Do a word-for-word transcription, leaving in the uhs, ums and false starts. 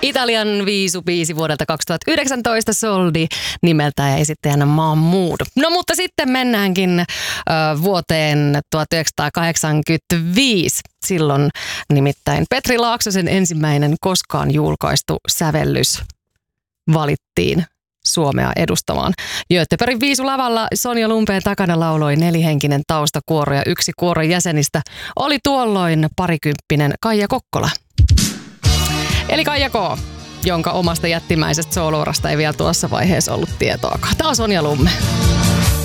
Italian viisubiisi vuodelta kaksituhattayhdeksäntoista Soldi nimeltä ja esittäjänä Mahmood. No mutta sitten mennäänkin ö, vuoteen tuhatyhdeksänsataakahdeksankymmentäviisi. Silloin nimittäin Petri Laaksosen ensimmäinen koskaan julkaistu sävellys valittiin Suomea edustamaan. Göteborgin viisulavalla Sonja Lumpeen takana lauloi nelihenkinen taustakuoro ja yksi kuoron jäsenistä oli tuolloin parikymppinen Kaija Kokkola. Eli Kaija K, jonka omasta jättimäisestä soolourasta ei vielä tuossa vaiheessa ollut tietoakaan. Tämä on Sonja Lumme.